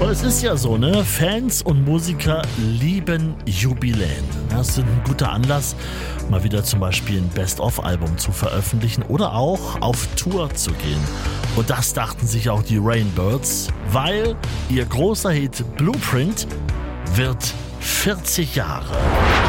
Und es ist ja so, ne? Fans und Musiker lieben Jubiläen. Das ist ein guter Anlass, mal wieder zum Beispiel ein Best-of-Album zu veröffentlichen oder auch auf Tour zu gehen. Und das dachten sich auch die Rainbirds, weil ihr großer Hit Blueprint wird 40 Jahre.